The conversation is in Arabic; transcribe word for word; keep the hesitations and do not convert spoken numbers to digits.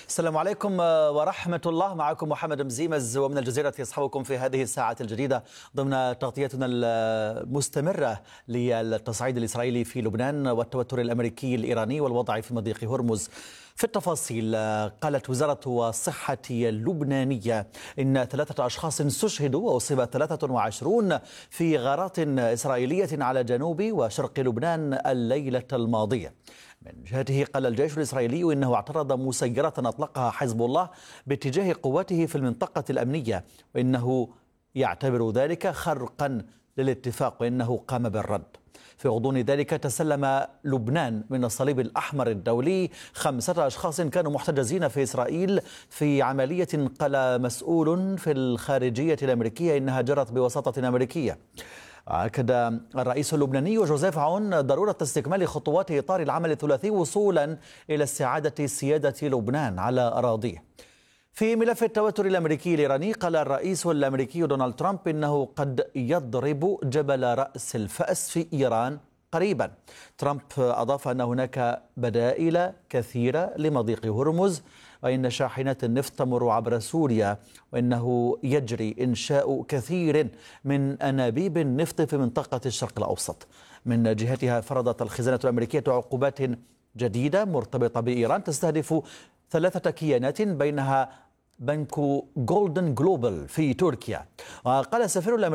السلام عليكم ورحمة الله. معكم محمد مزيمز ومن الجزيرة يصحبكم في هذه الساعة الجديدة ضمن تغطيتنا المستمرة للتصعيد الإسرائيلي في لبنان والتوتر الأمريكي الإيراني والوضع في مضيق هرمز. في التفاصيل، قالت وزارة الصحة اللبنانية إن ثلاثة أشخاص استشهدوا وأصيب ثلاثة وعشرون في غارات إسرائيلية على جنوب وشرق لبنان الليلة الماضية. من جهته قال الجيش الإسرائيلي إنه اعترض مسيرة أطلقها حزب الله باتجاه قواته في المنطقة الأمنية، وإنه يعتبر ذلك خرقا للاتفاق وإنه قام بالرد. في غضون ذلك تسلم لبنان من الصليب الأحمر الدولي خمسة أشخاص كانوا محتجزين في إسرائيل في عملية قال مسؤول في الخارجية الأمريكية إنها جرت بوساطة أمريكية. أكد الرئيس اللبناني جوزيف عون ضرورة استكمال خطوات إطار العمل الثلاثي وصولا إلى استعادة سيادة لبنان على أراضيه. في ملف التوتر الأمريكي الإيراني، قال الرئيس الأمريكي دونالد ترامب إنه قد يضرب جبل رأس الفأس في إيران قريبا. ترامب أضاف أن هناك بدائل كثيرة لمضيق هرمز، وإن شاحنات النفط تمر عبر سوريا، وإنه يجري إنشاء كثير من أنابيب النفط في منطقة الشرق الأوسط. من جهتها فرضت الخزانة الأمريكية عقوبات جديدة مرتبطة بإيران تستهدف ثلاثة كيانات بينها بنك جولدن جلوبال في تركيا. وقال السفير الأمريكي